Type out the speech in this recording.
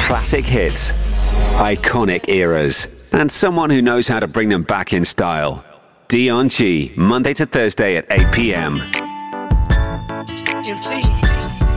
Classic hits, iconic eras, and someone who knows how to bring them back in style. Dion G, Monday to Thursday at 8 p.m. MC.